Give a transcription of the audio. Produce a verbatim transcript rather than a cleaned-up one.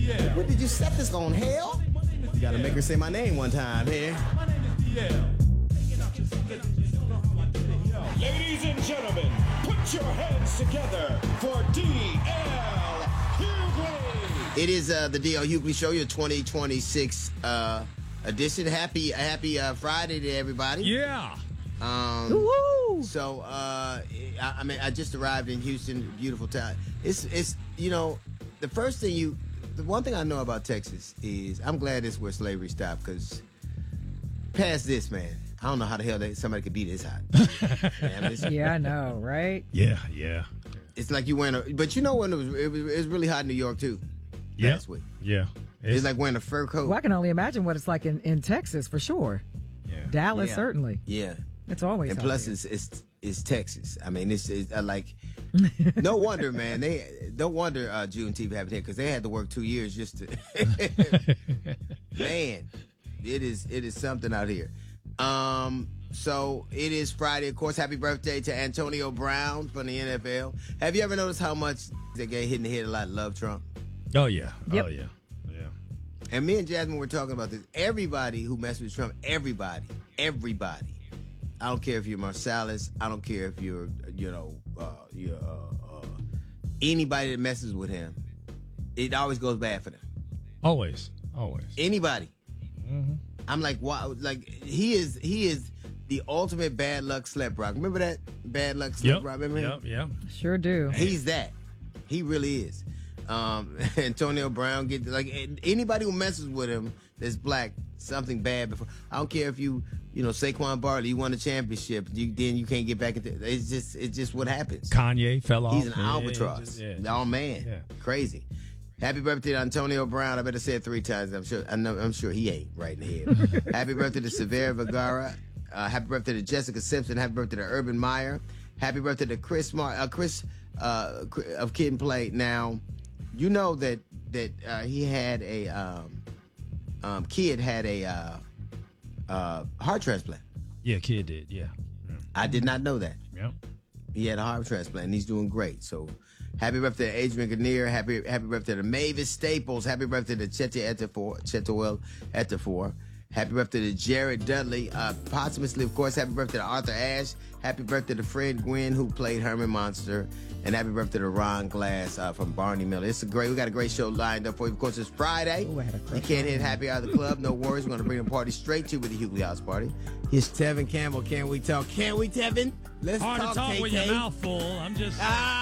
What did you set this on, hell? You gotta make her say my name one time here. Ladies and gentlemen, put your hands together for D L Hughley. It is uh, the D L Hughley Show, your twenty twenty-six uh, edition. Happy happy uh, Friday to everybody. Yeah. Um, Woo-hoo! So, uh, I, I mean, I just arrived in Houston, beautiful town. It's, it's, you know, the first thing you, the one thing I know about Texas is I'm glad it's where slavery stopped, because past this, man, I don't know how the hell they, somebody could be this hot. Man, it's, Yeah, I know, right? Yeah, yeah. it's like you wearing a, but you know when it was, it was, it was really hot in New York too. Yeah. Last week. Yeah. It's like wearing a fur coat. Well, I can only imagine what it's like in, in Texas for sure. yeah. Dallas, Yeah. certainly. Yeah. It's always And hot plus, here. it's, it's it's Texas. I mean, it's, it's uh, like no wonder, man. They no wonder uh, Juneteenth happened here, because they had to work two years just to. Man, it is it is something out here. Um, so it is Friday, of course. Happy birthday to Antonio Brown from the N F L. Have you ever noticed how much they get hit in the head a lot? Love Trump. Oh, yeah. Yep. Oh, yeah. Yeah. And me and Jasmine were talking about this. Everybody who messes with Trump, everybody, everybody. I don't care if you're Marsalis. I don't care if you're, you know, uh, you're uh, uh, anybody that messes with him. It always goes bad for them. Always. Always. Anybody. I'm like, wow, like he is, he is the ultimate bad luck slap rock. Remember that bad luck slap Yep. rock? Remember him? Yep. Yep. Sure do. He's that. He really is. Um, Antonio Brown get like anybody who messes with him that's black, something bad before. I don't care if you, you know, Saquon Barkley, you won a championship, you then you can't get back into. It's just, it's just what happens. Kanye fell off. He's an Yeah, albatross. just- yeah. Oh man, Yeah. crazy. Happy birthday to Antonio Brown. I better say it three times. I'm sure. I know. I'm sure he ain't right in the head. Happy birthday to Severa Vergara. Uh, happy birthday to Jessica Simpson. Happy birthday to Urban Meyer. Happy birthday to Chris Mar- uh, Chris uh, of Kid and Play. Now, you know that that uh, he had a um, um, kid had a uh, uh, heart transplant. Yeah, kid did. Yeah. Yeah. I did not know that. Yep. He had a heart transplant, and he's doing great. So, happy birthday to Adrian Grenier. Happy happy birthday to Mavis Staples. Happy birthday to Chete Etafor, Chetowell Etafor. Happy birthday to Jared Dudley. Uh, posthumously, of course, happy birthday to Arthur Ashe. Happy birthday to Fred Gwynn, who played Herman Monster. And happy birthday to Ron Glass uh, from Barney Miller. It's a great, we got a great show lined up for you. Of course, it's Friday. Ooh, I had a You crush can't on hit happy hour of the club. No worries. We're going to bring the party straight to you with the Hughley House Party. Here's Tevin Campbell. Can we talk? Can we, Tevin? Let's Hard talk, to talk K K. with your mouth full. I'm just. Ah!